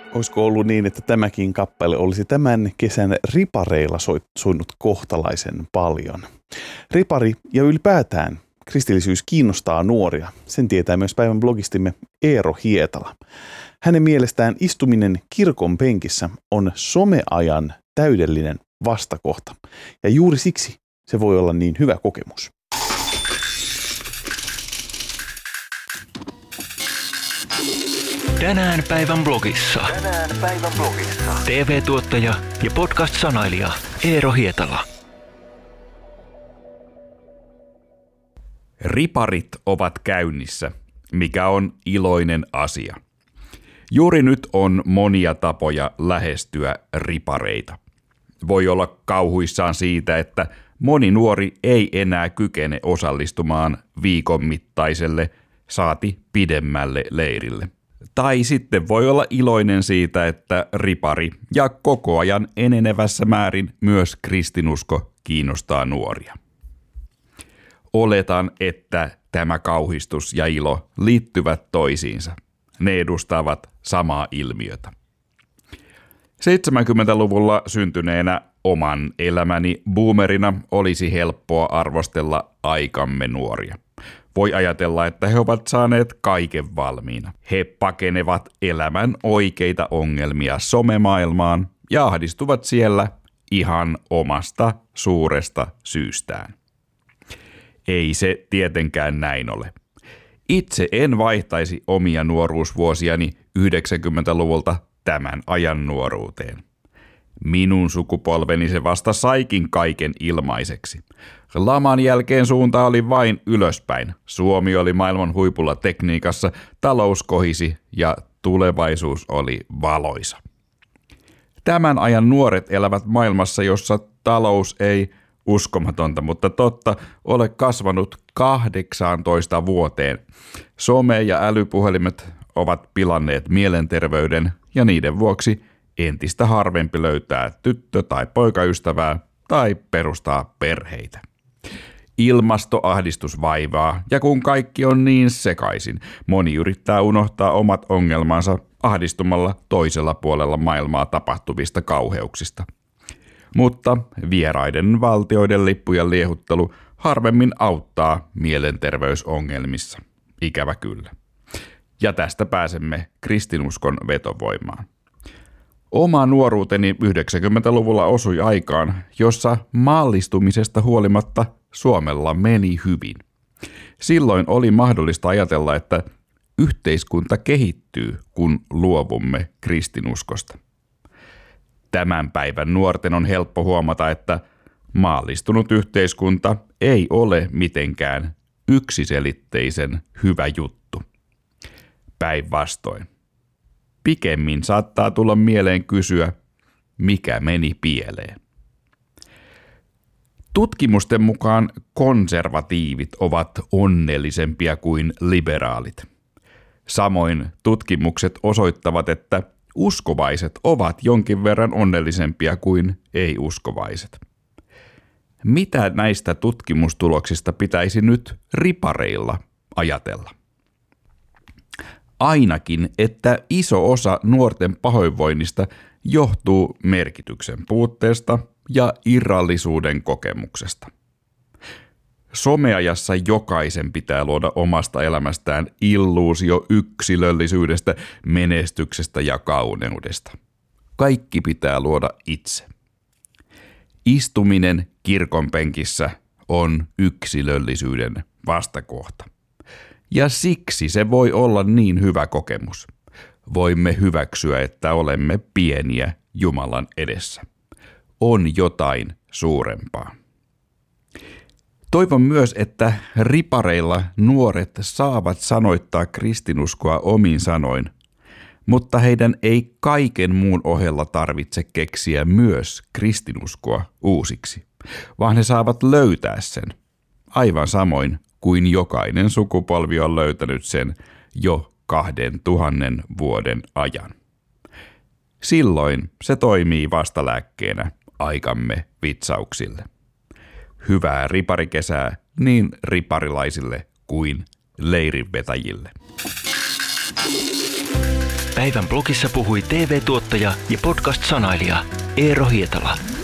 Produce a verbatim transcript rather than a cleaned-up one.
Olisiko ollut niin, että tämäkin kappale olisi tämän kesän ripareilla soinut kohtalaisen paljon? Ripari ja ylipäätään kristillisyys kiinnostaa nuoria. Sen tietää myös päivän blogistimme Eero Hietala. Hänen mielestään istuminen kirkon penkissä on someajan täydellinen vastakohta. Ja juuri siksi se voi olla niin hyvä kokemus. Tänään päivän blogissa. Tänään päivän blogissa. T V-tuottaja ja podcast-sanailija Eero Hietala. Riparit ovat käynnissä, mikä on iloinen asia. Juuri nyt on monia tapoja lähestyä ripareita. Voi olla kauhuissaan siitä, että moni nuori ei enää kykene osallistumaan viikon mittaiselle, saati pidemmälle leirille. Tai sitten voi olla iloinen siitä, että ripari ja koko ajan enenevässä määrin myös kristinusko kiinnostaa nuoria. Oletan, että tämä kauhistus ja ilo liittyvät toisiinsa. Ne edustavat samaa ilmiötä. seitsemänkymmentäluvulla syntyneenä oman elämäni boomerina olisi helppoa arvostella aikamme nuoria. Voi ajatella, että he ovat saaneet kaiken valmiina. He pakenevat elämän oikeita ongelmia somemaailmaan ja ahdistuvat siellä ihan omasta suuresta syystään. Ei se tietenkään näin ole. Itse en vaihtaisi omia nuoruusvuosiani yhdeksänkymmentäluvulta tämän ajan nuoruuteen. Minun sukupolveni se vasta saikin kaiken ilmaiseksi. Laman jälkeen suunta oli vain ylöspäin. Suomi oli maailman huipulla tekniikassa, talous kohisi ja tulevaisuus oli valoisa. Tämän ajan nuoret elävät maailmassa, jossa talous ei, uskomatonta, mutta totta, ole kasvanut kahdeksaantoista vuoteen. Some ja älypuhelimet ovat pilanneet mielenterveyden ja niiden vuoksi entistä harvempi löytää tyttö- tai poikaystävää tai perustaa perheitä. Ilmastoahdistus vaivaa, ja kun kaikki on niin sekaisin, moni yrittää unohtaa omat ongelmansa ahdistumalla toisella puolella maailmaa tapahtuvista kauheuksista. Mutta vieraiden valtioiden lippujen liehuttelu harvemmin auttaa mielenterveysongelmissa. Ikävä kyllä. Ja tästä pääsemme kristinuskon vetovoimaan. Oma nuoruuteni yhdeksänkymmentäluvulla osui aikaan, jossa maallistumisesta huolimatta Suomella meni hyvin. Silloin oli mahdollista ajatella, että yhteiskunta kehittyy, kun luovumme kristinuskosta. Tämän päivän nuorten on helppo huomata, että maallistunut yhteiskunta ei ole mitenkään yksiselitteisen hyvä juttu. Päinvastoin. Pikemmin saattaa tulla mieleen kysyä, mikä meni pieleen. Tutkimusten mukaan konservatiivit ovat onnellisempia kuin liberaalit. Samoin tutkimukset osoittavat, että uskovaiset ovat jonkin verran onnellisempia kuin ei-uskovaiset. Mitä näistä tutkimustuloksista pitäisi nyt ripareilla ajatella? Ainakin, että iso osa nuorten pahoinvoinnista johtuu merkityksen puutteesta ja irrallisuuden kokemuksesta. Someajassa jokaisen pitää luoda omasta elämästään illuusio yksilöllisyydestä, menestyksestä ja kauneudesta. Kaikki pitää luoda itse. Istuminen kirkon penkissä on yksilöllisyyden vastakohta. Ja siksi se voi olla niin hyvä kokemus. Voimme hyväksyä, että olemme pieniä Jumalan edessä. On jotain suurempaa. Toivon myös, että ripareilla nuoret saavat sanoittaa kristinuskoa omin sanoin, mutta heidän ei kaiken muun ohella tarvitse keksiä myös kristinuskoa uusiksi, vaan he saavat löytää sen, aivan samoin kuin jokainen sukupolvi on löytänyt sen jo kahden tuhannen vuoden ajan. Silloin se toimii vastalääkkeenä aikamme vitsauksille. Hyvää riparikesää niin riparilaisille kuin leirinvetäjille. Päivän blogissa puhui T V-tuottaja ja podcast-sanailija Eero Hietala.